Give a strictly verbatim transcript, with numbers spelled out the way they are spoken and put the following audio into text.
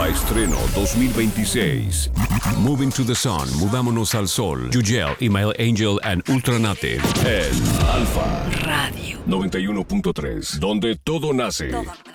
Alfa Estreno dos mil veintiséis. Moving to the Sun, Mudámonos al Sol. Yugel, Email Angel and Ultranate. El Alfa Radio noventa y uno punto tres, donde todo nace. Todo